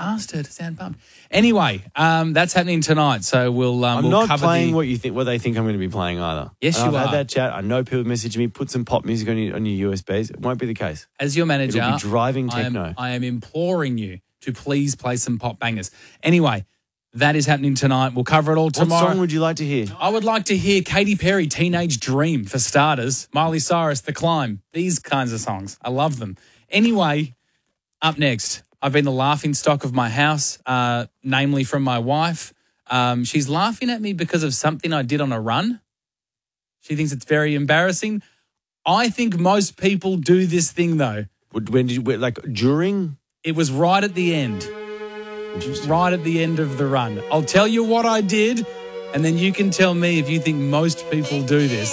asked her to sound pumped. Anyway, that's happening tonight. So we'll I'm we'll not cover playing what they think I'm going to be playing either. Yes, and you I've are. had that chat. I know people message me, put some pop music on your USBs. It won't be the case. As your manager, It'll be driving techno. I am imploring you to please play some pop bangers. Anyway, that is happening tonight. We'll cover it all tomorrow. What song would you like to hear? I would like to hear Katy Perry, Teenage Dream, for starters. Miley Cyrus, The Climb. These kinds of songs. I love them. Anyway, up next, I've been the laughing stock of my house, namely from my wife. She's laughing at me because of something I did on a run. She thinks it's very embarrassing. I think most people do this thing, though. When did you, like during? It was right at the end. Interesting. Right at the end of the run. I'll tell you what I did, and then you can tell me if you think most people do this.